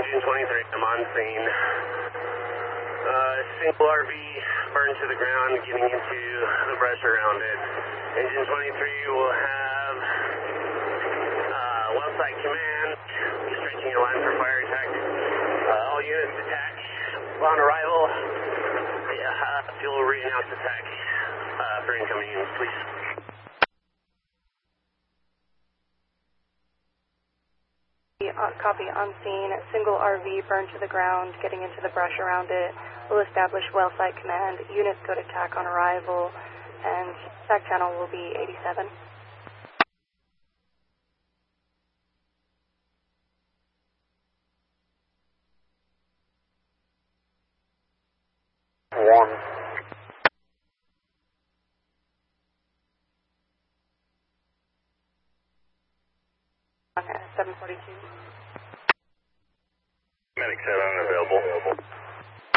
Engine 23, I'm on scene. Single RV burned to the ground, getting into the brush around it. Engine 23 will have well site command, stretching your line for fire attack. All units attack on arrival. Fuel re-announce attack for incoming units, please. Copy, on scene. Single RV burned to the ground, getting into the brush around it. We'll establish well site command. Units go to TAC on arrival, and TAC channel will be 87. Okay, 742. Medic 7 unavailable.